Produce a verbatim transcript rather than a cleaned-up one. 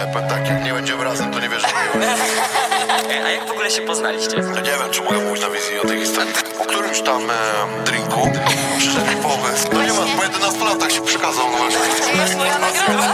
Ja powiem tak, jak nie będziemy razem, to nie wierzę. A jak w ogóle się poznaliście? Ja nie wiem, czy mogę mówić na wizji o tej historii. Po którymś tam e, drinku przyszedł mi pomysł. No nie ma, po jedenastu latach się przekazał, no właśnie. Masz moja nagroda.